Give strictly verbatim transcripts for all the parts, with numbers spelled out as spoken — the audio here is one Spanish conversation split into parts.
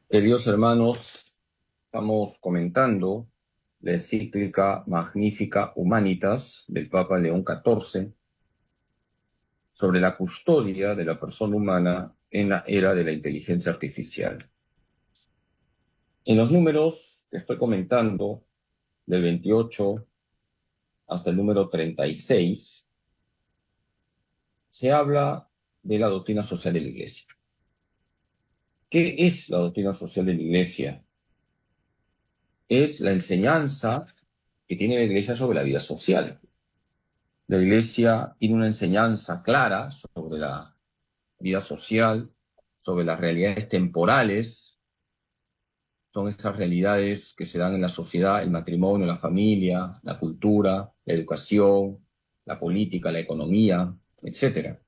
Queridos hermanos, estamos comentando la encíclica Magnificat Humanitas del Papa León catorce sobre la custodia de la persona humana en la era de la inteligencia artificial. En los números que estoy comentando, del veintiocho hasta el número treinta y seis, se habla de la doctrina social de la Iglesia. ¿Qué es la doctrina social de la Iglesia? Es la enseñanza que tiene la Iglesia sobre la vida social. La Iglesia tiene una enseñanza clara sobre la vida social, sobre las realidades temporales. Son esas realidades que se dan en la sociedad: el matrimonio, la familia, la cultura, la educación, la política, la economía, etcétera.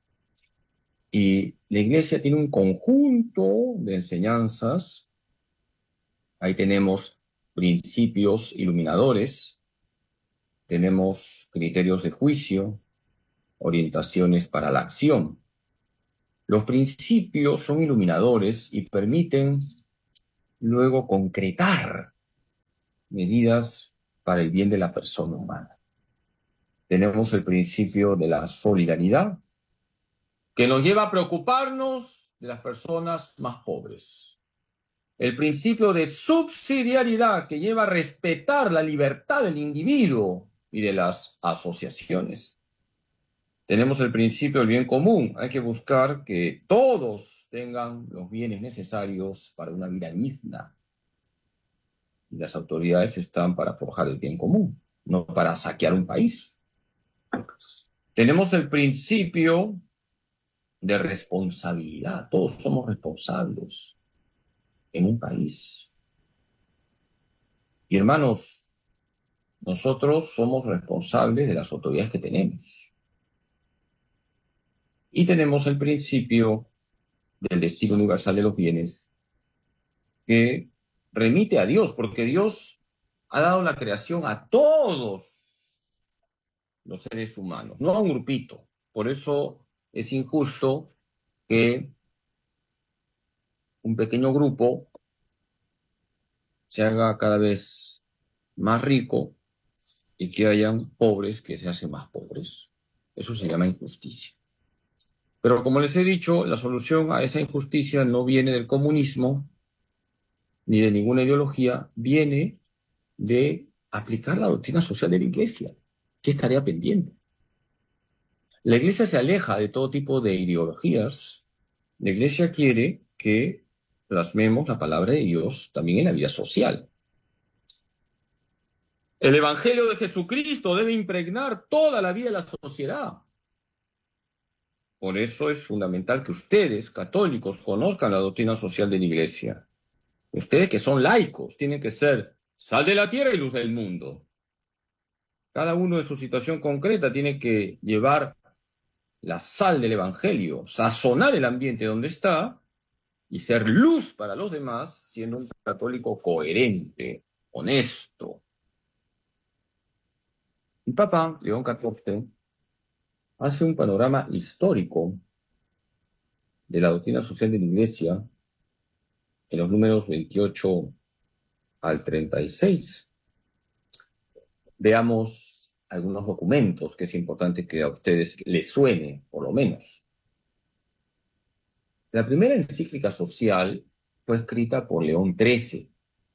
Y la Iglesia tiene un conjunto de enseñanzas. Ahí tenemos principios iluminadores, tenemos criterios de juicio, orientaciones para la acción. Los principios son iluminadores y permiten luego concretar medidas para el bien de la persona humana. Tenemos el principio de la solidaridad, que nos lleva a preocuparnos de las personas más pobres. El principio de subsidiariedad, que lleva a respetar la libertad del individuo y de las asociaciones. Tenemos el principio del bien común. Hay que buscar que todos tengan los bienes necesarios para una vida digna. Y las autoridades están para forjar el bien común, no para saquear un país. Tenemos el principio de responsabilidad. Todos somos responsables en un país. Y hermanos, nosotros somos responsables de las autoridades que tenemos. Y tenemos el principio del destino universal de los bienes, que remite a Dios, porque Dios ha dado la creación a todos los seres humanos, no a un grupito. Por eso es injusto que un pequeño grupo se haga cada vez más rico y que hayan pobres que se hacen más pobres. Eso se llama injusticia. Pero como les he dicho, la solución a esa injusticia no viene del comunismo ni de ninguna ideología, viene de aplicar la doctrina social de la Iglesia, que es tarea pendiente. La Iglesia se aleja de todo tipo de ideologías. La Iglesia quiere que plasmemos la palabra de Dios también en la vida social. El Evangelio de Jesucristo debe impregnar toda la vida de la sociedad. Por eso es fundamental que ustedes, católicos, conozcan la doctrina social de la Iglesia. Ustedes, que son laicos, tienen que ser sal de la tierra y luz del mundo. Cada uno en su situación concreta tiene que llevar la sal del Evangelio, sazonar el ambiente donde está y ser luz para los demás, siendo un católico coherente, honesto. El Papa León catorce hace un panorama histórico de la doctrina social de la Iglesia en los números veintiocho al treinta y seis. Veamos algunos documentos que es importante que a ustedes les suene, por lo menos. La primera encíclica social fue escrita por León trece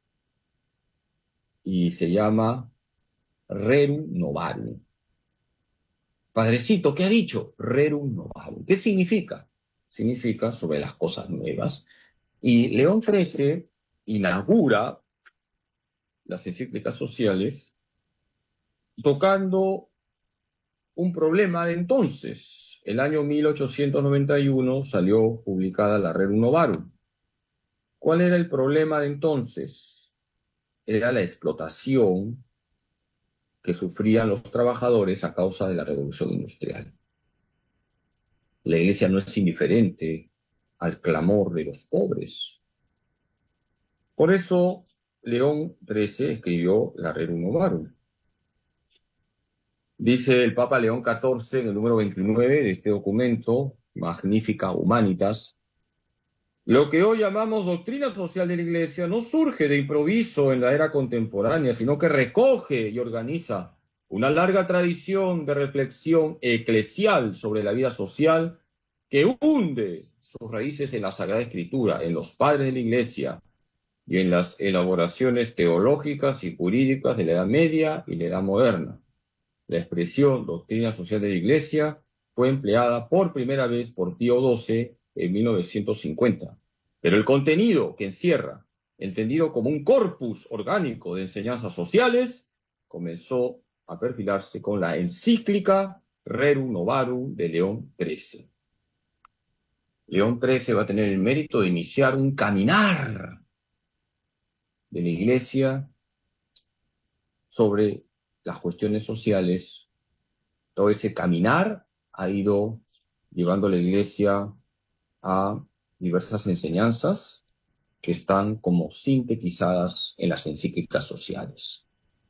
y se llama Rerum Novarum. Padrecito, ¿qué ha dicho? Rerum Novarum. ¿Qué significa? Significa sobre las cosas nuevas. Y León trece inaugura las encíclicas sociales tocando un problema de entonces. El año mil ochocientos noventa y uno salió publicada la Rerum Novarum. ¿Cuál era el problema de entonces? Era la explotación que sufrían los trabajadores a causa de la revolución industrial. La Iglesia no es indiferente al clamor de los pobres. Por eso León trece escribió la Rerum Novarum. Dice el Papa León catorce en el número veintinueve de este documento, Magnificat Humanitas: Lo que hoy llamamos doctrina social de la Iglesia no surge de improviso en la era contemporánea, sino que recoge y organiza una larga tradición de reflexión eclesial sobre la vida social que hunde sus raíces en la Sagrada Escritura, en los padres de la Iglesia y en las elaboraciones teológicas y jurídicas de la Edad Media y la Edad Moderna. La expresión doctrina social de la Iglesia fue empleada por primera vez por Pío doce en mil novecientos cincuenta. Pero el contenido que encierra, entendido como un corpus orgánico de enseñanzas sociales, comenzó a perfilarse con la encíclica Rerum Novarum de León trece. León trece va a tener el mérito de iniciar un caminar de la Iglesia sobre las cuestiones sociales. Todo ese caminar ha ido llevando a la Iglesia a diversas enseñanzas que están como sintetizadas en las encíclicas sociales.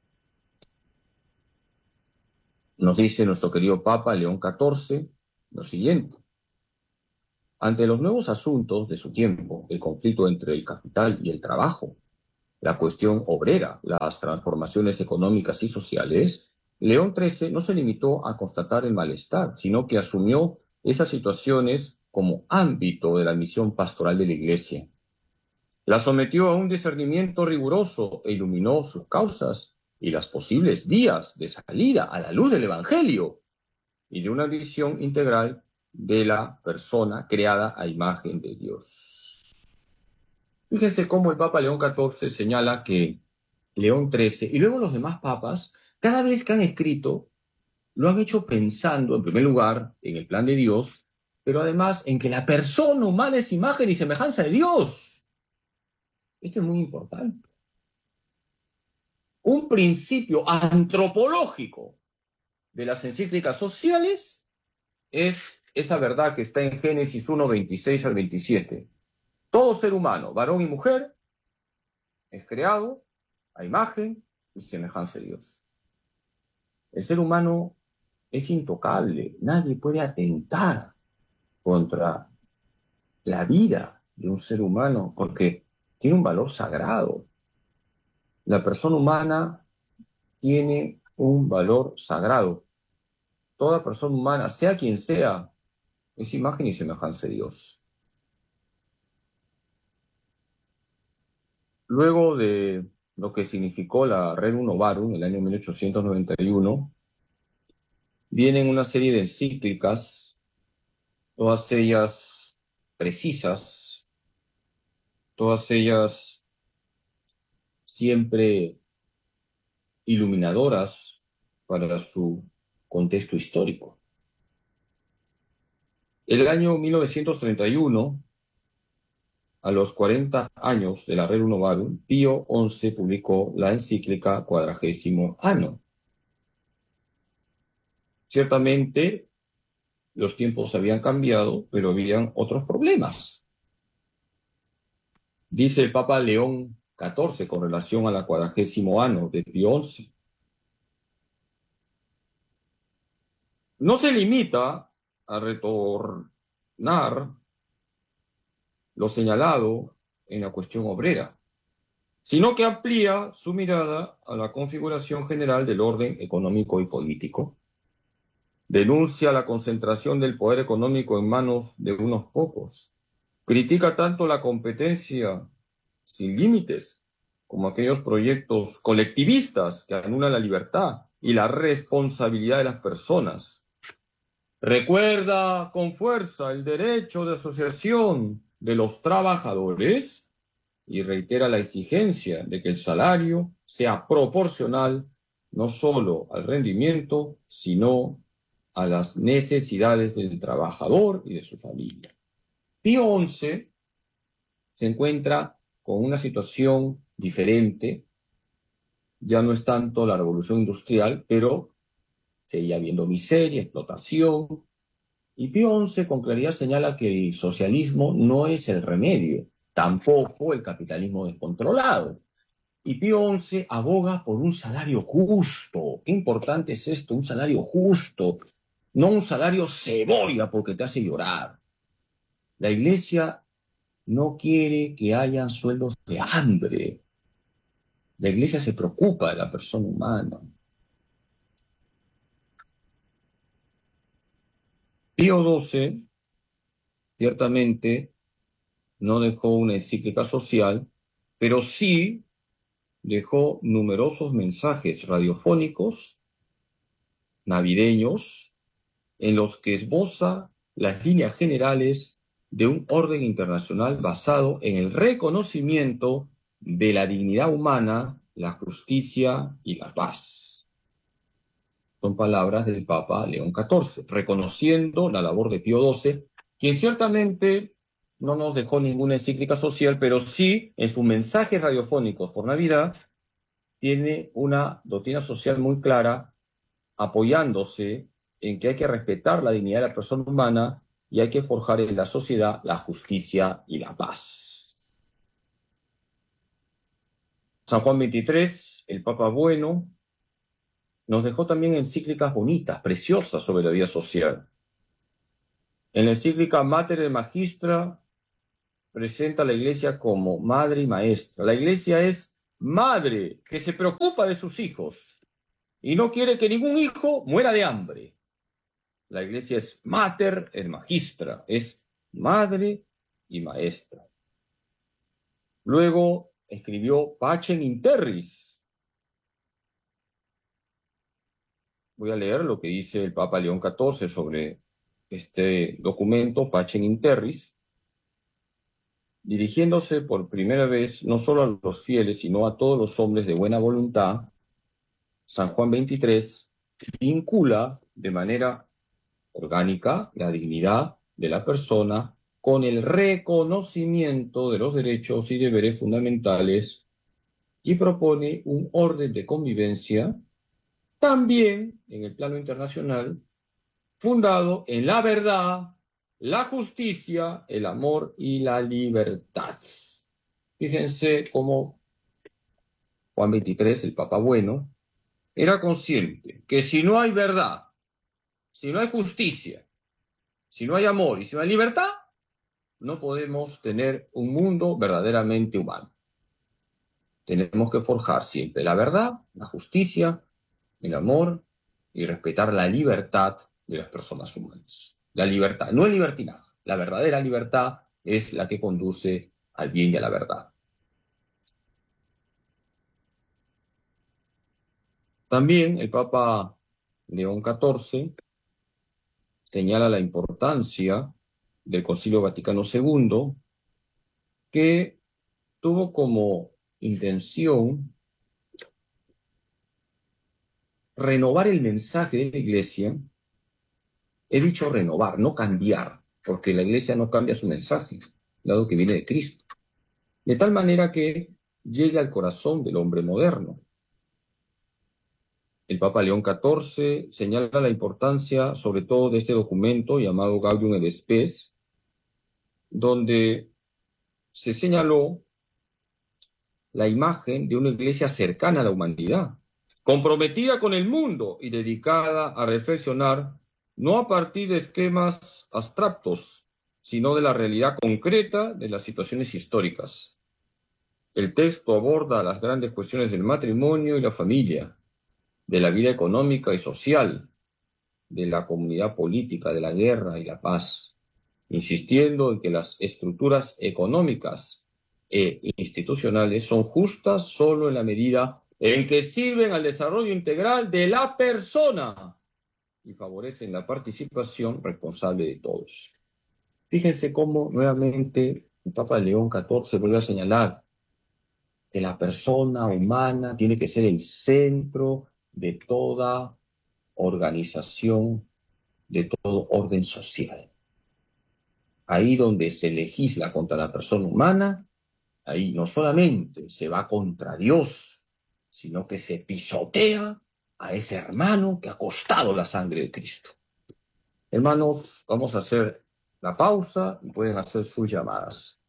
Nos dice nuestro querido Papa León catorce lo siguiente: ante los nuevos asuntos de su tiempo, el conflicto entre el capital y el trabajo, la cuestión obrera, las transformaciones económicas y sociales, León trece no se limitó a constatar el malestar, sino que asumió esas situaciones como ámbito de la misión pastoral de la Iglesia. La sometió a un discernimiento riguroso e iluminó sus causas y las posibles vías de salida a la luz del Evangelio y de una visión integral de la persona creada a imagen de Dios. Fíjense cómo el Papa León catorce señala que León trece y luego los demás papas, cada vez que han escrito, lo han hecho pensando, en primer lugar, en el plan de Dios, pero además en que la persona humana es imagen y semejanza de Dios. Esto es muy importante. Un principio antropológico de las encíclicas sociales es esa verdad que está en Génesis uno, veintiséis al veintisiete. Todo ser humano, varón y mujer, es creado a imagen y semejanza de Dios. El ser humano es intocable, nadie puede atentar contra la vida de un ser humano porque tiene un valor sagrado. La persona humana tiene un valor sagrado. Toda persona humana, sea quien sea, es imagen y semejanza de Dios. Luego de lo que significó la Rerum Novarum en el año mil ochocientos noventa y uno, vienen una serie de encíclicas, todas ellas precisas, todas ellas siempre iluminadoras para su contexto histórico. El año mil novecientos treinta y uno, a los cuarenta años de la Rerum Novarum, Pío once publicó la encíclica Quadragésimo Anno. Ciertamente, los tiempos habían cambiado, pero habían otros problemas. Dice el Papa León catorce con relación a la Cuadragésimo Anno de Pío once. No se limita a retornar lo señalado en la cuestión obrera, sino que amplía su mirada a la configuración general del orden económico y político. Denuncia la concentración del poder económico en manos de unos pocos. Critica tanto la competencia sin límites como aquellos proyectos colectivistas que anulan la libertad y la responsabilidad de las personas. Recuerda con fuerza el derecho de asociación de los trabajadores y reitera la exigencia de que el salario sea proporcional no solo al rendimiento, sino a las necesidades del trabajador y de su familia. Pío once se encuentra con una situación diferente. Ya no es tanto la revolución industrial, pero seguía habiendo miseria, explotación. Y Pío once con claridad señala que el socialismo no es el remedio, tampoco el capitalismo descontrolado. Y Pío once aboga por un salario justo. Qué importante es esto, un salario justo, no un salario cebolla porque te hace llorar. La Iglesia no quiere que hayan sueldos de hambre. La Iglesia se preocupa de la persona humana. Pío doce, ciertamente, no dejó una encíclica social, pero sí dejó numerosos mensajes radiofónicos navideños en los que esboza las líneas generales de un orden internacional basado en el reconocimiento de la dignidad humana, la justicia y la paz. Son palabras del Papa León catorce, reconociendo la labor de Pío doce, quien ciertamente no nos dejó ninguna encíclica social, pero sí en sus mensajes radiofónicos por Navidad tiene una doctrina social muy clara, apoyándose en que hay que respetar la dignidad de la persona humana y hay que forjar en la sociedad la justicia y la paz. San Juan veintitrés, el Papa Bueno, nos dejó también encíclicas bonitas, preciosas sobre la vida social. En la encíclica Mater Magistra presenta a la Iglesia como madre y maestra. La Iglesia es madre que se preocupa de sus hijos y no quiere que ningún hijo muera de hambre. La Iglesia es Mater et Magistra, es madre y maestra. Luego escribió Pacem in Terris. Voy a leer lo que dice el Papa León catorce sobre este documento, Pacem in Terris, dirigiéndose por primera vez no solo a los fieles, sino a todos los hombres de buena voluntad. San Juan veintitrés vincula de manera orgánica la dignidad de la persona con el reconocimiento de los derechos y deberes fundamentales y propone un orden de convivencia también en el plano internacional fundado en la verdad, la justicia, el amor y la libertad. Fíjense cómo Juan veintitrés, el Papa Bueno, era consciente que si no hay verdad, si no hay justicia, si no hay amor y si no hay libertad, no podemos tener un mundo verdaderamente humano. Tenemos que forjar siempre la verdad, la justicia, el amor y respetar la libertad de las personas humanas. La libertad, no el libertinaje. La verdadera libertad es la que conduce al bien y a la verdad. También el Papa León catorce señala la importancia del Concilio Vaticano segundo, que tuvo como intención renovar el mensaje de la Iglesia. He dicho renovar, no cambiar, porque la Iglesia no cambia su mensaje, dado que viene de Cristo. De tal manera que llegue al corazón del hombre moderno. El Papa León catorce señala la importancia, sobre todo, de este documento llamado Gaudium et Spes, donde se señaló la imagen de una iglesia cercana a la humanidad, comprometida con el mundo y dedicada a reflexionar no a partir de esquemas abstractos, sino de la realidad concreta de las situaciones históricas. El texto aborda las grandes cuestiones del matrimonio y la familia, de la vida económica y social, de la comunidad política, de la guerra y la paz, insistiendo en que las estructuras económicas e institucionales son justas solo en la medida en que sirven al desarrollo integral de la persona y favorecen la participación responsable de todos. Fíjense cómo nuevamente el Papa León catorce vuelve a señalar que la persona humana tiene que ser el centro de toda organización, de todo orden social. Ahí donde se legisla contra la persona humana, ahí no solamente se va contra Dios, sino que se pisotea a ese hermano que ha costado la sangre de Cristo. Hermanos, vamos a hacer la pausa y pueden hacer sus llamadas.